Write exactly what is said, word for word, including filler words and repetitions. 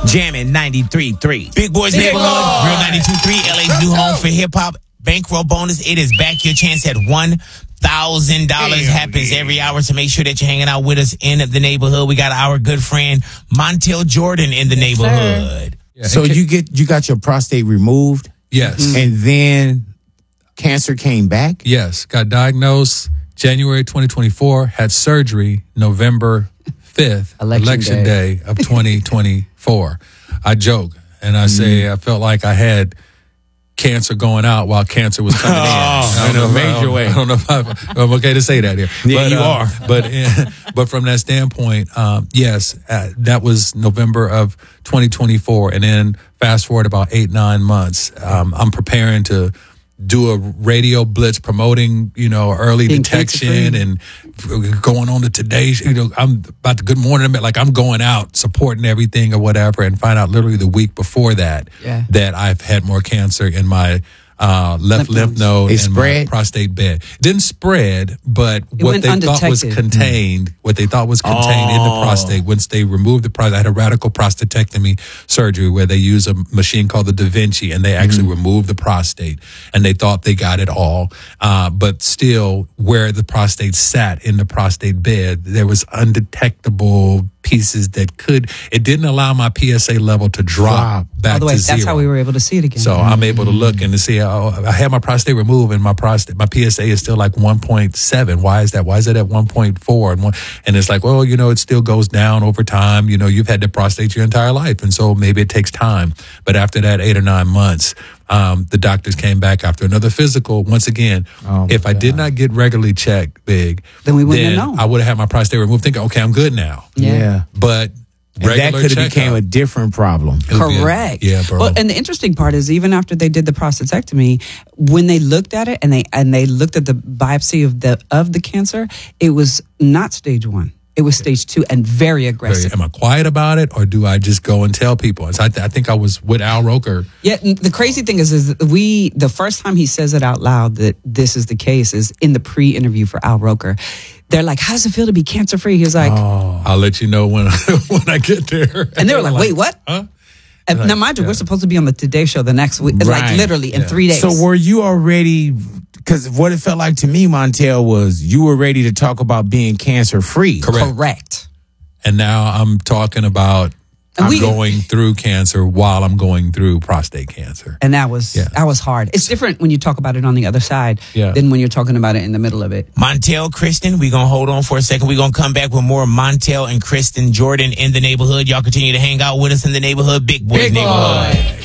Jamming ninety-three point three. Big Boys Big Neighborhood, Boy. Real ninety-two point three, L A's new home for hip-hop. Bankroll bonus. It is back. Your chance at one thousand dollars happens every hour. So make sure that you're hanging out with us in the neighborhood. We got our good friend Montel Jordan in the neighborhood. Yeah, So can- you get you got your prostate removed, yes, and then cancer came back. yes, got diagnosed January twenty twenty-four, had surgery November fifth, Election election, day. day. of twenty twenty-four. I joke and I say I felt like I had cancer going out while cancer was coming in. Oh, I don't in a know if I- major way. I don't know if I, I'm okay to say that here. Yeah, but, you uh, are. But uh, but from that standpoint, um, yes, uh, that was November of twenty twenty-four, and then fast forward about eight nine months, um, I'm preparing to do a radio blitz promoting, you know, early Being detection cancer-free. and going on to Today. You know, I'm about to Good Morning. Like I'm going out supporting everything or whatever, and find out literally the week before that Yeah. that I've had more cancer in my uh, left Lymph lymph nodes. node It and spread? my prostate bed. Didn't spread, but It what went they thought was undetected. contained, what they thought was contained in the Oh. prostate. Once they removed the prostate, I had a radical prostatectomy surgery where they use a machine called the Da Vinci, and they actually removed the prostate, and they thought they got it all. Uh, but still, where the prostate sat in the prostate bed, there was undetectable pieces that could, it didn't allow my P S A level to drop, Drop. back By the way, to zero. that's how we were able to see it again. So I'm able to look and to see, oh, I had my prostate removed and my prostate, my P S A is still like one point seven. Why is that? Why is it at one point four? And one, and it's like, well, you know, it still goes down over time. You know, you've had the prostate your entire life. And so maybe it takes time. But after that eight or nine months, um, the doctors came back after another physical. Once again, Oh, my if I did God. not get regularly checked, Big, Then we wouldn't then have known. I would have had my prostate removed thinking, okay, I'm good now. Yeah. But And that regular could have became checkup- a different problem. it would be a- Correct. yeah, bro. Well, and the interesting part is, even after they did the prostatectomy, when they looked at it and they and they looked at the biopsy of the of the cancer, it was not stage one. It was stage two and very aggressive. Am I quiet about it, or do I just go and tell people? And so I, th- I think I was with Al Roker. Yeah, and the crazy thing is, is that we the first time he says it out loud that this is the case is in the pre-interview for Al Roker. They're like, "How does it feel to be cancer free?" He's like, I'll let you know when when I get there. and they were like, "Wait, what?" Huh? And Like, now, mind you, yeah. we're supposed to be on the Today Show the next week, like Right. literally in Yeah. three days. So were you already? Because what it felt like to me, Montel, was you were ready to talk about being cancer free. Correct. correct. And now I'm talking about And I'm we- going through cancer while I'm going through prostate cancer. And that was Yeah. that was hard. It's different when you talk about it on the other side Yeah. than when you're talking about it in the middle of it. Montel, Kristen, we're going to hold on for a second. We're going to come back with more Montel and Kristen Jordan in the neighborhood. Y'all continue to hang out with us in the neighborhood. Big Boys Big Neighborhood. Boy.